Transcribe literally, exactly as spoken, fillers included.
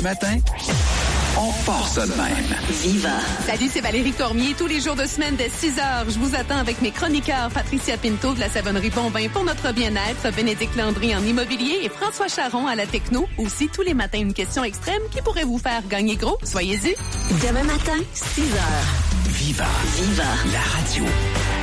matin, on part ça de même. Viva. Salut, c'est Valérie Cormier. Tous les jours de semaine dès six heures, je vous attends avec mes chroniqueurs Patricia Pinto de la Savonnerie Bombin pour notre bien-être, Bénédicte Landry en immobilier et François Charon à la techno. Aussi, tous les matins, une question extrême qui pourrait vous faire gagner gros. Soyez-y. Demain matin, six heures. Viva. Viva. La radio.